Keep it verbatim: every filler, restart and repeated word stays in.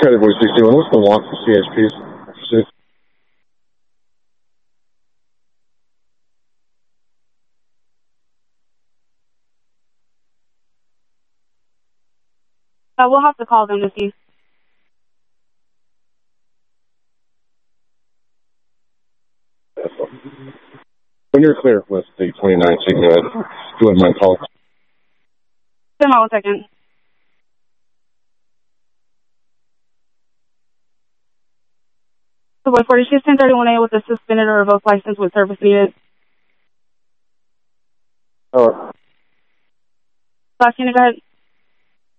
Category sixty-one, what's the want for C H Ps? Pursuit. Uh, we'll have to call them to see. When you're clear with the twenty-nine, so you can go ahead. Go ahead, my call. Stand by one second. So, boy, forty-six ten thirty-one A with a suspended or revoked license with service needed. Oh. Last unit, go ahead.